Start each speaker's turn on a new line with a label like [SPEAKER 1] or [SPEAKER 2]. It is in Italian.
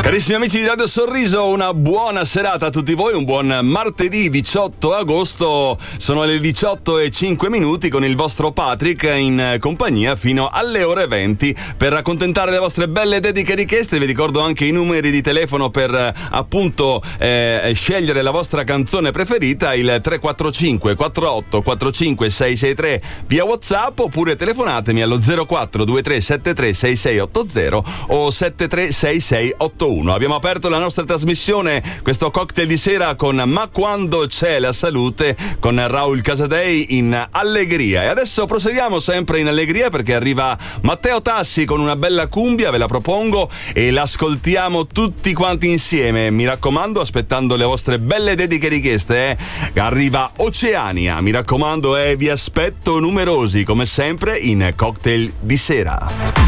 [SPEAKER 1] Carissimi amici di Radio Sorriso, una buona serata a tutti voi, un buon martedì 18 agosto, sono le 18:05 con il vostro Patrick in compagnia fino alle ore 20 per accontentare le vostre belle dediche richieste. Vi ricordo anche i numeri di telefono per appunto scegliere la vostra canzone preferita, il 345 48 45 663 via WhatsApp, oppure telefonatemi allo 04 23 73 6680 o 73 6681. Abbiamo aperto la nostra trasmissione, questo cocktail di sera, con Ma quando c'è la salute, con Raul Casadei in allegria. E adesso proseguiamo sempre in allegria, perché arriva Matteo Tassi con una bella cumbia, ve la propongo e l'ascoltiamo tutti quanti insieme. Mi raccomando, aspettando le vostre belle dediche richieste, arriva Oceania, mi raccomando, vi aspetto numerosi come sempre in cocktail di sera.